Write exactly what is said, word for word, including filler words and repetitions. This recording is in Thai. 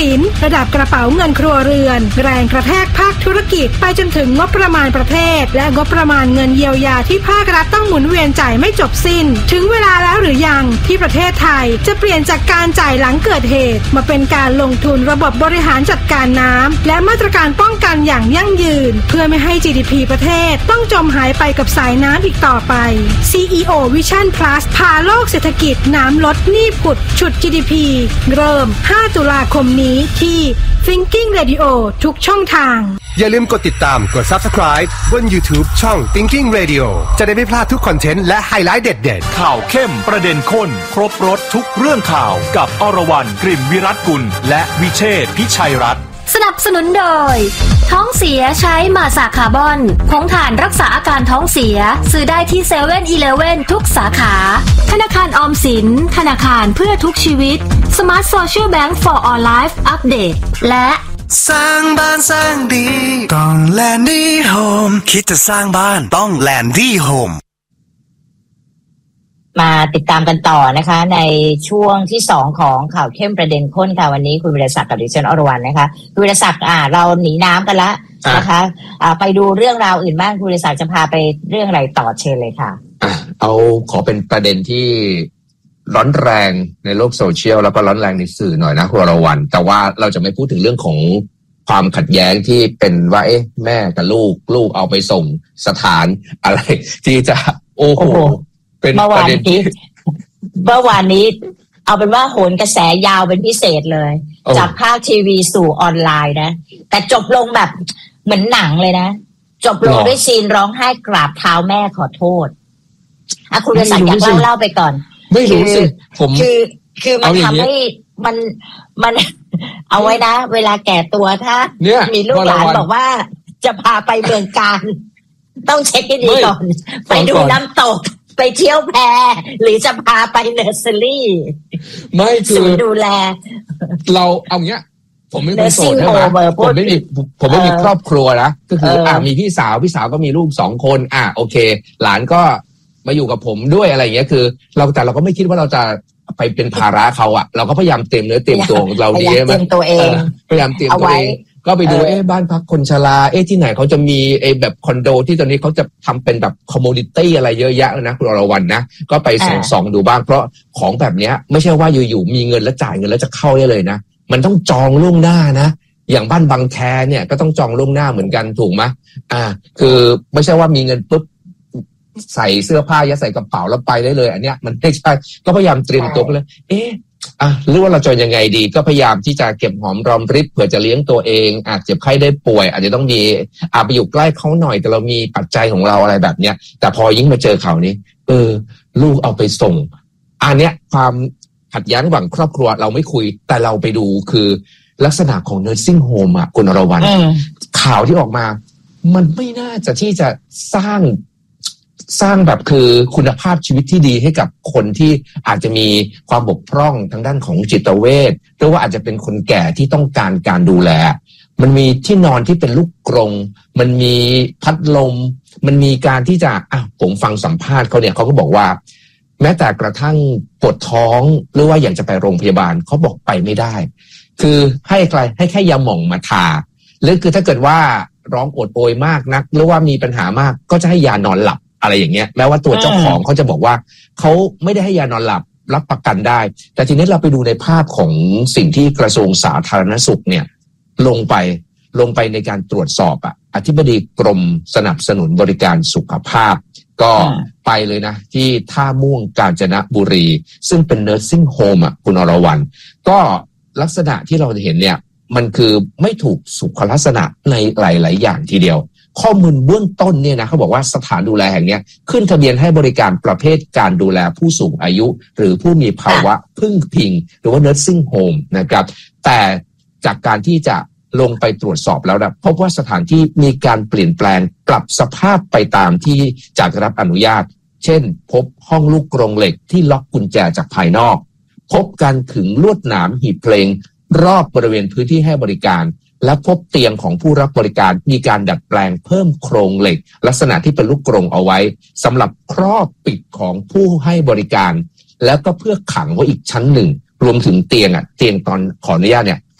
สินระดับกระเป๋าเงินครัวเรือนแรงกระแทกภาคธุรกิจไปจนถึงงบประมาณประเทศและงบประมาณเงินเยียวยาที่ภาครัฐต้องหมุนเวียนจ่ายไม่จบสิ้นถึงเวลาแล้วหรือยังที่ประเทศไทยจะเปลี่ยนจากการจ่ายหลังเกิดเหตุมาเป็นการลงทุนระบบบริหารจัดการน้ำและมาตรการป้องกันอย่างยั่งยืนเพื่อไม่ให้ จี ดี พี ประเทศต้องจมหายไปกับสายน้ำอีกต่อไป ซี อี โอ Vision Plus พาโลกเศรษฐกิจน้ำลดหนี้ผุดฉุด จี ดี พี เริ่มห้าตุลาคมนี้ที่ Thinking Radio ทุกช่องทางอย่าลืมกดติดตามกด Subscribe บน YouTube ช่อง Thinking Radio จะได้ไม่พลาดทุกคอนเทนต์และไฮไลท์เด็ดๆข่าวเข้มประเด็นข้นครบรสทุกเรื่องข่าวกับอรวรรณ กลิ่นวิรัตกุลและวิเชษฐ์พิชัยรัตน์สนับสนุนโดยท้องเสียใช้มาสาคาร์บอนผงถ่านรักษาอาการท้องเสียซื้อได้ที่ เซเว่น อีเลฟเว่น ทุกสาขาธนาคารออมสินธนาคารเพื่อทุกชีวิต Smart Social Bank for All Life Update และสร้างบ้านสร้างดีต้องแลนดี้โฮมคิดจะสร้างบ้านต้องแลนดี้โฮมมาติดตามกันต่อนะคะในช่วงที่สองของข่าวเข้มประเด็นข้นค่ะวันนี้คุณวิรศักดิ์กับดิฉันอรวรรณนะคะคุณวิรศักดิ์อ่าเราหนีน้ำกันละนะคะอ่าไปดูเรื่องราวอื่นบ้างคุณวิรศักดิ์จะพาไปเรื่องอะไรต่อเชิญเลยค่ะอ่ะเอาขอเป็นประเด็นที่ร้อนแรงในโลกโซเชียลแล้วก็ร้อนแรงในสื่อหน่อยนะคุณอรวรรณแต่ว่าเราจะไม่พูดถึงเรื่องของความขัดแย้งที่เป็นว่าเอ๊ะแม่กับลูกลูกเอาไปส่งสถานอะไรที่จะโอ้โหเป็นประเด็นที่เมื่อวานนี้เอาเป็นว่าโหนกระแสยาวเป็นพิเศษเลยจากภาคทีวีสู่ออนไลน์นะแต่จบลงแบบเหมือนหนังเลยนะจบลงด้วยซีนร้องไห้กราบเท้าแม่ขอโทษอ่ะคุณวิรศักดิ์อยากเล่าเล่าไปก่อนไม่รู้สิผมคือคือมันทำให้มันมันเอาไว้นะเวลาแก่ตัวถ้ามีลูกหลานบอกว่าจะพาไปเมืองการต้องเช็คให้ดีก่อนไปดูน้ำตกไปเที่ยวแพหรือจะพาไปเนอร์เซอรี่ไม่คือดูแลเราเอาเงี้ยผมไม่เป็นโสดใช่ไหมผมไม่มีผมไม่มีครอบครัวนะก็คืออ่ามีพี่สาวพี่สาวก็มีลูกสองคนอ่ะโอเคหลานก็มาอยู่กับผมด้วยอะไรอย่างเงี้ยคือเราแต่เราก็ไม่คิดว่าเราจะไปเป็นภาระเขาอ่ะเราก็พยายามเตรียมเนื้อเตรียมตัวของเราดีใช่ไหมพยายามเตรียมตัวเองก็ไปดูเอ๊ะบ้านพักคนชราเอ๊ะที่ไหนเขาจะมีไอ้แบบคอนโดที่ตอนนี้เขาจะทำเป็นแบบคอมมูนิตี้อะไรเยอะแยะนะคุณอรวรรณนะก็ไปส่องส่องดูบ้างเพราะของแบบเนี้ยไม่ใช่ว่าอยู่ๆมีเงินแล้วจ่ายเงินแล้วจะเข้าได้เลยนะมันต้องจองล่วงหน้านะอย่างบ้านบางแคเนี่ยก็ต้องจองล่วงหน้าเหมือนกันถูกไหมอ่าคือไม่ใช่ว่ามีเงินปุ๊บใส่เสื้อผ้ายัดใส่กระเป๋าแล้วไปได้เลยอันเนี้ยมันไม่ใช่ก็พยายามเตรียมตัวเลยเอ๊ะอ่ะหรือว่าเราจะยังไงดีก็พยายามที่จะเก็บหอมรอมริบเผื่อจะเลี้ยงตัวเองอาจเจ็บไข้ได้ป่วยอาจจะต้องมีอาไปอยู่ใกล้เขาหน่อยแต่เรามีปัจจัยของเราอะไรแบบเนี้ยแต่พอยิ่งมาเจอข่าวนี้เออลูกเอาไปส่งอันเนี้ยความขัดแย้งระหว่างครอบครัวเราไม่คุยแต่เราไปดูคือลักษณะของ nursing home อ่ะคุณอรวรรณข่าวที่ออกมามันไม่น่าจะที่จะสร้างสร้างแบบคือคุณภาพชีวิตที่ดีให้กับคนที่อาจจะมีความบกพร่องทางด้านของจิตเวชหรือว่าอาจจะเป็นคนแก่ที่ต้องการการดูแลมันมีที่นอนที่เป็นลูกกรงมันมีพัดลมมันมีการที่จะอ่ะผมฟังสัมภาษณ์เขาเนี่ยเขาก็บอกว่าแม้แต่กระทั่งปวดท้องหรือว่าอยากจะไปโรงพยาบาลเขาบอกไปไม่ได้คือให้ใครให้แค่ยาหม่องมาทาหรือคือถ้าเกิดว่าร้องโอดโอยมากนักหรือว่ามีปัญหามากก็จะให้ยานอนหลับอะไรอย่างเงี้ยแม้ว่าตัวเจ้าของเขาจะบอกว่าเขาไม่ได้ให้ยานอนหลับรับประกันได้แต่ทีนี้เราไปดูในภาพของสิ่งที่กระทรวงสาธารณสุขเนี่ยลงไปลงไปในการตรวจสอบอ่ะอธิบดีกรมสนับสนุนบริการสุขภาพก็ไปเลยนะที่ท่าม่วงกาญจนบุรีซึ่งเป็น nursing home อ่ะคุณอรวรรณก็ลักษณะที่เราเห็นเนี่ยมันคือไม่ถูกสุขลักษณะในหลายๆอย่างทีเดียวข้อมูลเบื้องต้นเนี่ยนะเขาบอกว่าสถานดูแลแห่งนี้ขึ้นทะเบียนให้บริการประเภทการดูแลผู้สูงอายุหรือผู้มีภาวะพึ่งพิงหรือว่า nursing home นะครับแต่จากการที่จะลงไปตรวจสอบแล้วนะพบว่าสถานที่มีการเปลี่ยนแปลงปรับสภาพไปตามที่จะได้รับอนุญาตเช่นพบห้องลูกกรงเหล็กที่ล็อกกุญแจจากภายนอกพบการขึงลวดหนามหีบเพลงรอบบริเวณพื้นที่ให้บริการและพบเตียงของผู้รับบริการมีการดัดแปลงเพิ่มโครงเหล็กลักษณะที่เป็นลูกกรงเอาไว้สำหรับครอบปิดของผู้ให้บริการแล้วก็เพื่อขังไว้อีกชั้นหนึ่งรวมถึงเตียงอ่ะเตียงตอนขออนุญาตเนี่ย